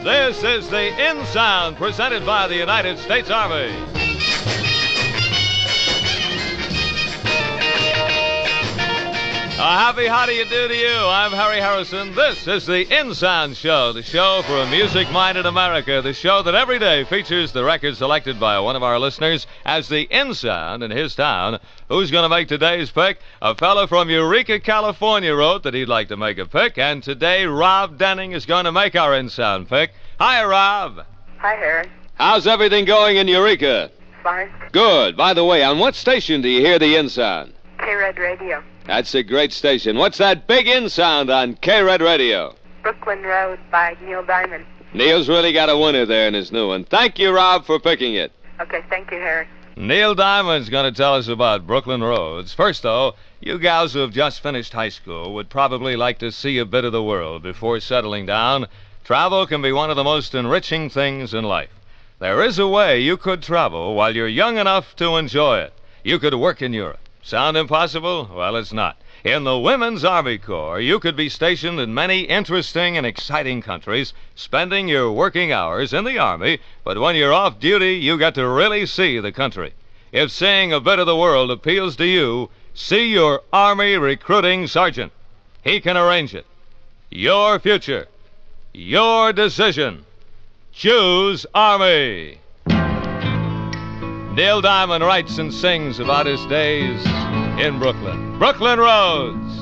This is the In Sound presented by the United States Army. A happy how do you do to you? I'm Harry Harrison. This is the In Sound Show, the show for a music-minded America, the show that every day features the record selected by one of our listeners as the In Sound in his town. Who's going to make today's pick? A fellow from Eureka, California wrote that he'd like to make a pick, and today Rob Denning is going to make our In Sound pick. Hi, Rob. Hi, Harry. How's everything going in Eureka? Fine. Good. By the way, on what station do you hear the In Sound? K-Red Radio. That's a great station. What's that big In Sound on K-Red Radio? Brooklyn Road by Neil Diamond. Neil's really got a winner there in his new one. Thank you, Rob, for picking it. Okay, thank you, Harry. Neil Diamond's going to tell us about Brooklyn Roads. First, though, you gals who have just finished high school would probably like to see a bit of the world before settling down. Travel can be one of the most enriching things in life. There is a way you could travel while you're young enough to enjoy it. You could work in Europe. Sound impossible? Well, it's not. In the Women's Army Corps, you could be stationed in many interesting and exciting countries, spending your working hours in the Army, but when you're off duty, you get to really see the country. If seeing a bit of the world appeals to you, see your Army recruiting sergeant. He can arrange it. Your future. Your decision. Choose Army. Neil Diamond writes and sings about his days in Brooklyn. Brooklyn Roads.